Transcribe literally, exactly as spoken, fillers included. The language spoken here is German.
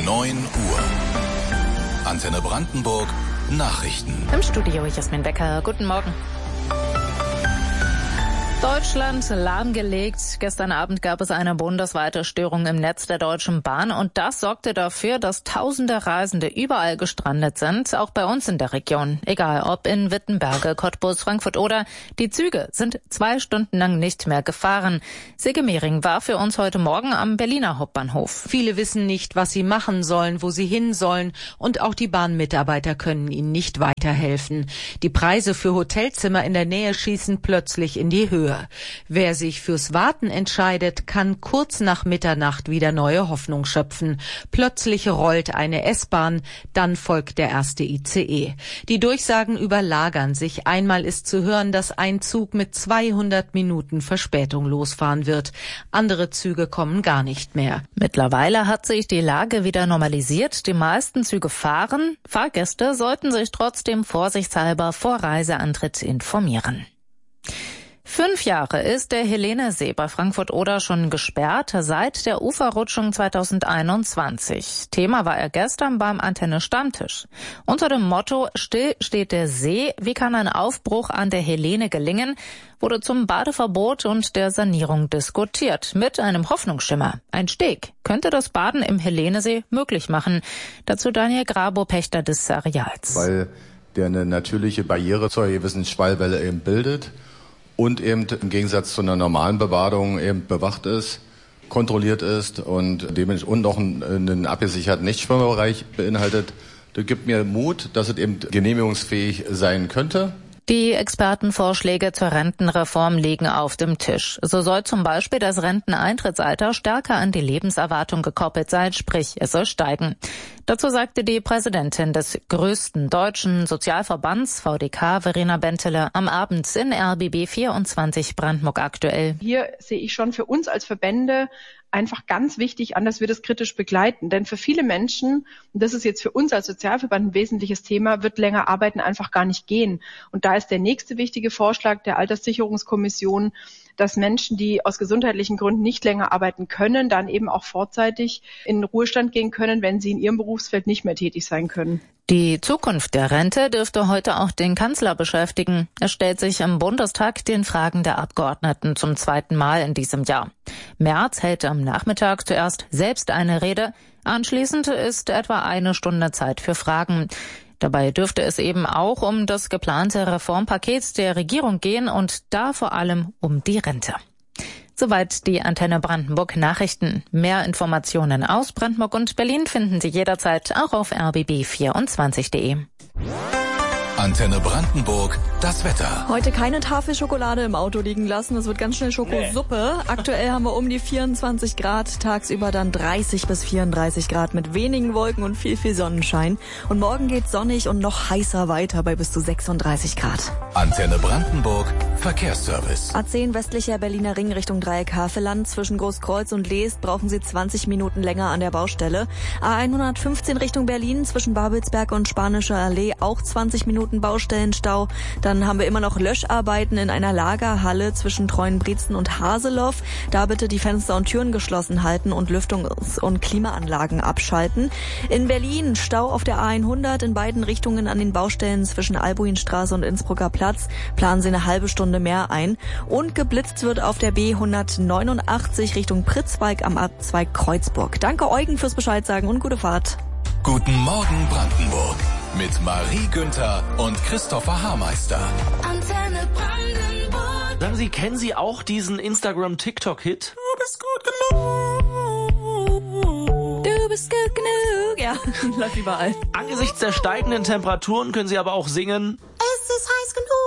neun Uhr. Antenne Brandenburg Nachrichten. Im Studio Jasmin Becker. Guten Morgen. Deutschland lahmgelegt. Gestern Abend gab es eine bundesweite Störung im Netz der Deutschen Bahn und das sorgte dafür, dass tausende Reisende überall gestrandet sind, auch bei uns in der Region. Egal ob in Wittenberge, Cottbus, Frankfurt oder die Züge sind zwei Stunden lang nicht mehr gefahren. Silke Mehring war für uns heute Morgen am Berliner Hauptbahnhof. Viele wissen nicht, was sie machen sollen, wo sie hin sollen und auch die Bahnmitarbeiter können ihnen nicht weiterhelfen. Die Preise für Hotelzimmer in der Nähe schießen plötzlich in die Höhe. Wer sich fürs Warten entscheidet, kann kurz nach Mitternacht wieder neue Hoffnung schöpfen. Plötzlich rollt eine S-Bahn, dann folgt der erste I C E. Die Durchsagen überlagern sich. Einmal ist zu hören, dass ein Zug mit zweihundert Minuten Verspätung losfahren wird. Andere Züge kommen gar nicht mehr. Mittlerweile hat sich die Lage wieder normalisiert. Die meisten Züge fahren. Fahrgäste sollten sich trotzdem vorsichtshalber vor Reiseantritt informieren. Fünf Jahre ist der Helenesee bei Frankfurt-Oder schon gesperrt, seit der Uferrutschung zweitausendeinundzwanzig. Thema war er gestern beim Antenne-Stammtisch. Unter dem Motto »Still steht der See, wie kann ein Aufbruch an der Helene gelingen?« wurde zum Badeverbot und der Sanierung diskutiert, mit einem Hoffnungsschimmer. Ein Steg könnte das Baden im Helenesee möglich machen. Dazu Daniel Grabo, Pächter des Areals. Weil der eine natürliche Barriere zur gewissen Schwallwelle eben bildet. Und eben im Gegensatz zu einer normalen Bebadung eben bewacht ist, kontrolliert ist und dementsprechend und noch einen, einen abgesicherten Nichtschwimmerbereich beinhaltet. Das gibt mir Mut, dass es eben genehmigungsfähig sein könnte. Die Expertenvorschläge zur Rentenreform liegen auf dem Tisch. So soll zum Beispiel das Renteneintrittsalter stärker an die Lebenserwartung gekoppelt sein, sprich es soll steigen. Dazu sagte die Präsidentin des größten deutschen Sozialverbands V D K, Verena Bentele, am Abend in R B B vierundzwanzig Brandenburg aktuell. Hier sehe ich schon für uns als Verbände einfach ganz wichtig an, dass wir das kritisch begleiten. Denn für viele Menschen, und das ist jetzt für uns als Sozialverband ein wesentliches Thema, wird länger arbeiten einfach gar nicht gehen. Und da ist der nächste wichtige Vorschlag der Alterssicherungskommission, dass Menschen, die aus gesundheitlichen Gründen nicht länger arbeiten können, dann eben auch vorzeitig in den Ruhestand gehen können, wenn sie in ihrem Berufsfeld nicht mehr tätig sein können. Die Zukunft der Rente dürfte heute auch den Kanzler beschäftigen. Er stellt sich im Bundestag den Fragen der Abgeordneten zum zweiten Mal in diesem Jahr. Merz hält am Nachmittag zuerst selbst eine Rede. Anschließend ist etwa eine Stunde Zeit für Fragen. Dabei dürfte es eben auch um das geplante Reformpaket der Regierung gehen und da vor allem um die Rente. Soweit die Antenne Brandenburg Nachrichten. Mehr Informationen aus Brandenburg und Berlin finden Sie jederzeit auch auf r b b vierundzwanzig punkt de. Antenne Brandenburg, das Wetter. Heute keine Tafel Schokolade im Auto liegen lassen, es wird ganz schnell Schokosuppe. Nee. Aktuell haben wir um die vierundzwanzig Grad, tagsüber dann dreißig bis vierunddreißig Grad mit wenigen Wolken und viel, viel Sonnenschein. Und morgen geht's sonnig und noch heißer weiter bei bis zu sechsunddreißig Grad. Antenne Brandenburg, Verkehrsservice. A zehn westlicher Berliner Ring Richtung Dreieck Havelland. Zwischen Großkreuz und Leest brauchen Sie zwanzig Minuten länger an der Baustelle. A hundertfünfzehn Richtung Berlin zwischen Babelsberg und Spanischer Allee auch zwanzig Minuten Baustellenstau. Dann haben wir immer noch Löscharbeiten in einer Lagerhalle zwischen Treuenbrietzen und Haseloff. Da bitte die Fenster und Türen geschlossen halten und Lüftungs- und Klimaanlagen abschalten. In Berlin Stau auf der A hundert in beiden Richtungen an den Baustellen zwischen Albuinstraße und Innsbrucker Platz. Planen Sie eine halbe Stunde mehr ein. Und geblitzt wird auf der B hundertneunundachtzig Richtung Pritzwalk am Abzweig Kreuzburg. Danke Eugen fürs Bescheid sagen und gute Fahrt. Guten Morgen Brandenburg mit Marie Günther und Christopher Haarmeister. Antenne Brandenburg. Sagen Sie, kennen Sie auch diesen Instagram-TikTok-Hit? Du bist gut genug. Du bist gut genug. Ja, läuft überall. Angesichts der steigenden Temperaturen können Sie aber auch singen. Es ist heiß genug.